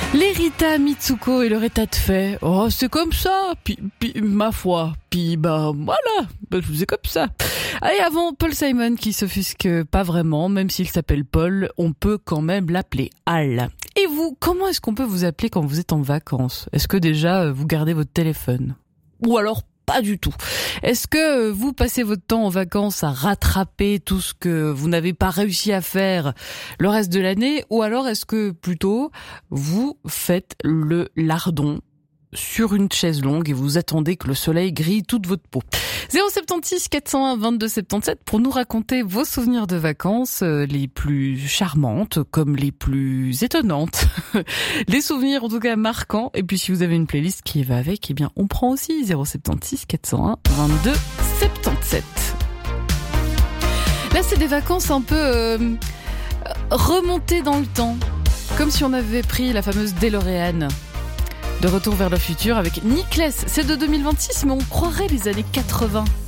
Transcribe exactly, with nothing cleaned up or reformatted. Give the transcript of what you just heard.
Les Rita Mitsuko et leur état de fait. Oh, c'est comme ça. Puis, puis ma foi. Puis, bah, voilà. Bah, c'est comme ça. Allez, avant, Paul Simon qui s'offusque pas vraiment, même s'il s'appelle Paul, on peut quand même l'appeler Al. Et vous, comment est-ce qu'on peut vous appeler quand vous êtes en vacances? Est-ce que déjà, vous gardez votre téléphone? Ou alors pas du tout. Est-ce que vous passez votre temps en vacances à rattraper tout ce que vous n'avez pas réussi à faire le reste de l'année, ou alors est-ce que plutôt vous faites le lardon sur une chaise longue et vous attendez que le soleil grille toute votre peau? zéro sept six quatre zéro un vingt-deux soixante-dix-sept pour nous raconter vos souvenirs de vacances, euh, les plus charmantes comme les plus étonnantes. Les souvenirs en tout cas marquants. Et puis si vous avez une playlist qui va avec, eh bien on prend aussi zéro sept six quatre zéro un vingt-deux soixante-dix-sept. Là c'est des vacances un peu euh, remontées dans le temps. Comme si on avait pris la fameuse DeLorean de Retour vers le futur avec Nicholas. C'est de deux mille vingt-six, mais on croirait les années quatre-vingts.